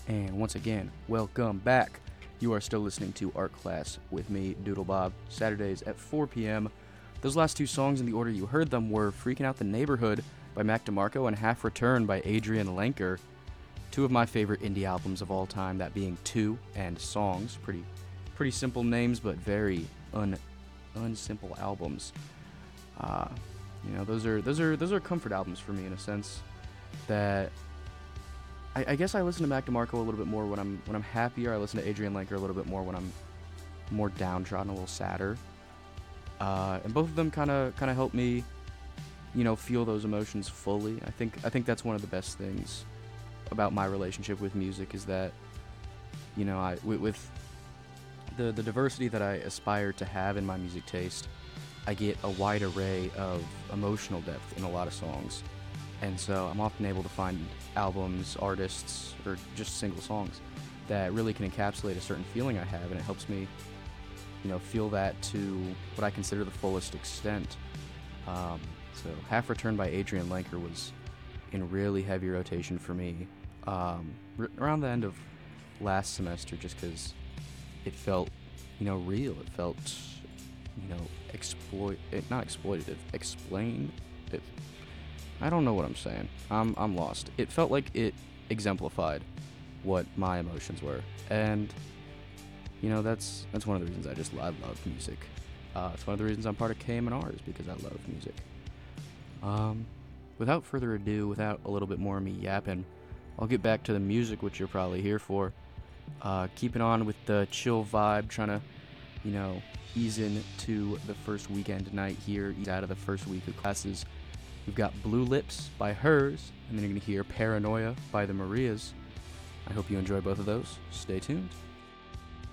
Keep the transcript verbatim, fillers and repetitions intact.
And once again, welcome back. You are still listening to Art Class with me, Doodle Bob, Saturdays at four p.m. Those last two songs in the order you heard them were Freaking Out the Neighborhood by Mac DeMarco and Half Return by Adrian Lenker. Two of my favorite indie albums of all time, that being Two and Songs. Pretty pretty simple names, but very un unsimple albums. Uh, you know, those are those are those are comfort albums for me in a sense that I, I guess I listen to Mac DeMarco a little bit more when I'm when I'm happier. I listen to Adrian Lenker a little bit more when I'm more downtrodden, a little sadder. Uh, and both of them kind of kind of help me, you know, feel those emotions fully. I think I think that's one of the best things about my relationship with music is that, you know, I with, with the the diversity that I aspire to have in my music taste, I get a wide array of emotional depth in a lot of songs. And so I'm often able to find albums, artists, or just single songs that really can encapsulate a certain feeling I have, and it helps me, you know, feel that to what I consider the fullest extent. Um, so Half Return by Adrian Lenker was in really heavy rotation for me um, r- around the end of last semester, just because it felt, you know, real. It felt, you know, exploit, it, not exploitative, explain. It, I don't know what I'm saying. I'm I'm lost. It felt like it exemplified what my emotions were, and you know that's that's one of the reasons I just I love music. Uh, it's one of the reasons I'm part of K M and R is because I love music. Um, without further ado, without a little bit more of me yapping, I'll get back to the music, which you're probably here for. Uh, keeping on with the chill vibe, trying to, you know, ease into the first weekend night here, ease out of the first week of classes. We've got Blue Lips by Hers, and then you're going to hear Paranoia by the Marias. I hope you enjoy both of those. Stay tuned.